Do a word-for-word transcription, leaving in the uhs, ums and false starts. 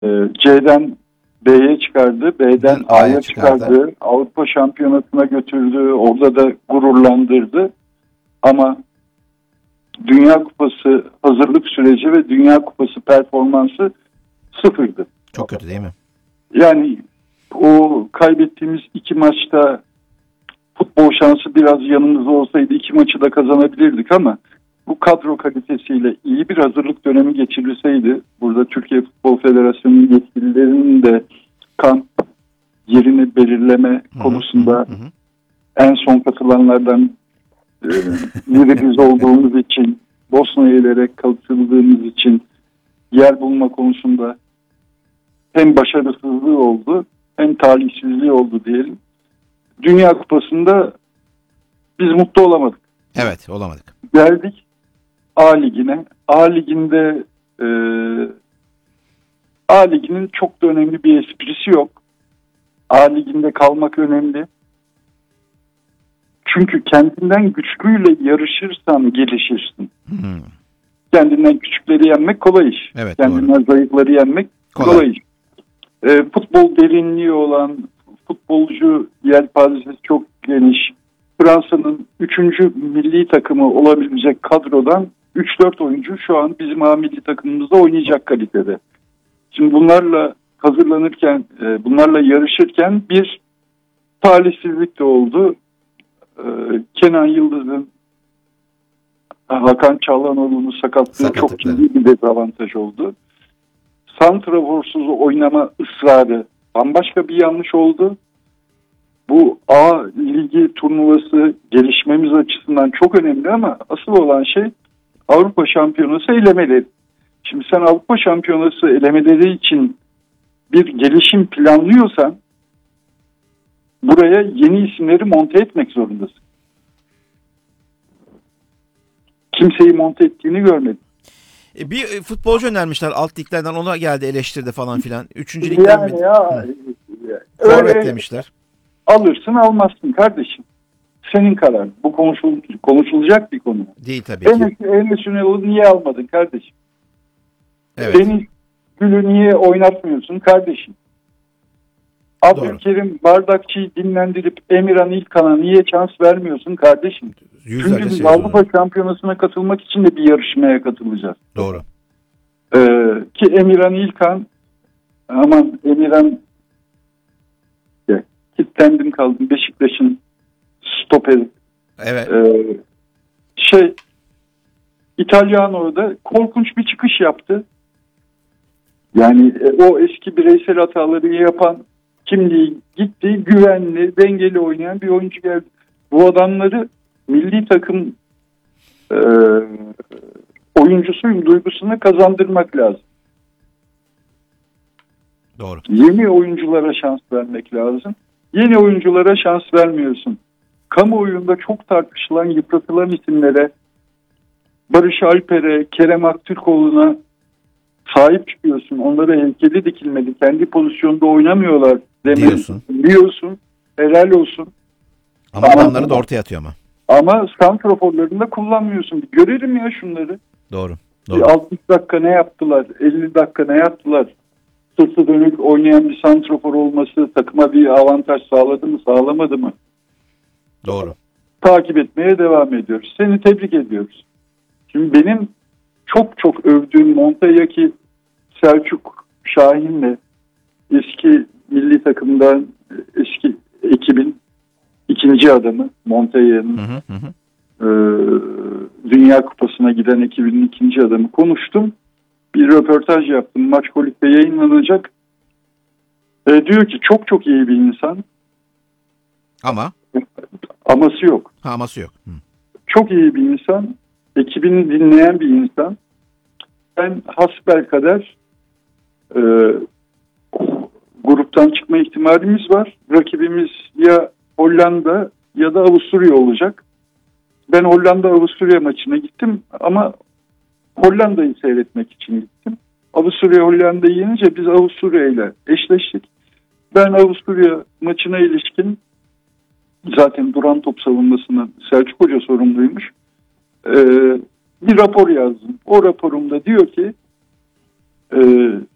e, C'den B'ye çıkardı, B'den A'ya çıkardı. çıkardı, Avrupa Şampiyonası'na götürdü, orada da gururlandırdı. Ama Dünya Kupası hazırlık süreci ve Dünya Kupası performansı sıfırdı. Çok kötü değil mi? Yani o kaybettiğimiz iki maçta futbol şansı biraz yanımızda olsaydı iki maçı da kazanabilirdik ama bu kadro kalitesiyle iyi bir hazırlık dönemi geçirilseydi, burada Türkiye Futbol Federasyonu'nun yetkililerinin de kamp yerini belirleme konusunda hı hı hı. en son katılanlardan e, biri biz olduğumuz için, Bosna'ya elerek katıldığımız için yer bulma konusunda hem başarısızlığı oldu hem talihsizliği oldu diyelim. Dünya Kupası'nda biz mutlu olamadık. Evet, olamadık. Geldik A Ligi'ne. A Ligi'nde e, A Ligi'nin çok da önemli bir esprisi yok. A Ligi'nde kalmak önemli. Çünkü kendinden güçlüyle yarışırsan gelişirsin. Hmm. Kendinden küçükleri yenmek kolay iş. Evet, kendinden doğru. Zayıfları yenmek kolay, kolay iş. E, futbol derinliği olan, futbolcu yelpazesi çok geniş. Fransa'nın üçüncü milli takımı olabilecek kadrodan üç dört oyuncu şu an bizim A milli takımımızda oynayacak kalitede. Şimdi bunlarla hazırlanırken, bunlarla yarışırken bir talihsizlik de oldu. Kenan Yıldız'ın Hakan Çalhanoğlu'nun sakatlığı çok ciddi bir dezavantaj oldu. Santraforsuz oynama ısrarı bambaşka bir yanlış oldu. Bu A Ligi turnuvası gelişmemiz açısından çok önemli ama asıl olan şey Avrupa Şampiyonası elemeleri. Şimdi sen Avrupa Şampiyonası elemeleri için bir gelişim planlıyorsan buraya yeni isimleri monte etmek zorundasın. Kimseyi monte ettiğini görmedim. E bir futbolcu önermişler alt liglerden, ona geldi eleştirdi falan filan. Üçüncü ligden yani mi? Ya, Forvet demişler. Alırsın almazsın kardeşim. Senin kararın. Bu konuşul konuşulacak bir konu. Değil tabii ki. Enes Ünal'ı niye almadın kardeşim? Evet. Deniz Gül'ü niye oynatmıyorsun kardeşim? Abdülkerim Bardakçı'yı dinlendirip Emirhan İlkan'a niye şans vermiyorsun kardeşim? Yüzlerce Çünkü biz şey Avrupa sonra. Şampiyonası'na katılmak için de bir yarışmaya katılacağız. Doğru. Ee, ki Emirhan İlkan, aman Emirhan ya, kilitlendim kaldım, Beşiktaş'ın stoperi. Evet. Ee, şey İtalyano'da korkunç bir çıkış yaptı. Yani e, o eski bireysel hataları yapan kimliği gitti, güvenli, dengeli oynayan bir oyuncu geldi. Bu adamları milli takım e, oyuncusuyum duygusunu kazandırmak lazım. Doğru. Yeni oyunculara şans vermek lazım. Yeni oyunculara şans vermiyorsun. Kamuoyunda çok tartışılan, yıpratılan isimlere, Barış Alper'e, Kerem Aktürkoğlu'na sahip çıkıyorsun. Onlara heykeli dikilmedi. Kendi pozisyonda oynamıyorlar diyorsun. Diyorsun. Helal olsun. Ama, ama adamları da ortaya atıyor ama. Ama santraforlarını da kullanmıyorsun. Bir görelim ya şunları. Doğru. Bir Doğru. altmış dakika ne yaptılar? elli dakika ne yaptılar? Sırtı dönük oynayan bir santrafor olması takıma bir avantaj sağladı mı, sağlamadı mı? Doğru. Takip etmeye devam ediyoruz. Seni tebrik ediyoruz. Şimdi benim çok çok övdüğüm Montayaki Selçuk Şahin'le eski milli takımdan eski ekibin ikinci adamı Montaya'nın e, Dünya Kupası'na giden ekibinin ikinci adamı konuştum. Bir röportaj yaptım. Maçkolik'te yayınlanacak. E, diyor ki çok çok iyi bir insan. Ama? Aması yok. Ha, aması yok. Hı. Çok iyi bir insan. Ekibini dinleyen bir insan. Ben hasbelkader e, gruptan çıkma ihtimalimiz var. Rakibimiz ya Hollanda ya da Avusturya olacak. Ben Hollanda-Avusturya maçına gittim ama Hollanda'yı seyretmek için gittim. Avusturya Hollanda'yı yenince biz Avusturya ile eşleştik. Ben Avusturya maçına ilişkin zaten duran top savunmasının Selçuk Hoca sorumluymuş. Ee, bir rapor yazdım. O raporumda diyor ki e,